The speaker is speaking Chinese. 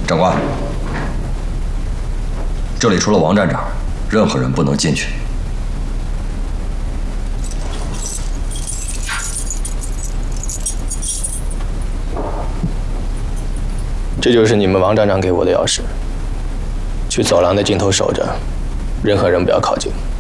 长官，这里除了王站长，任何人不能进去。 这就是你们王站长给我的钥匙，去走廊的尽头守着，任何人不要靠近。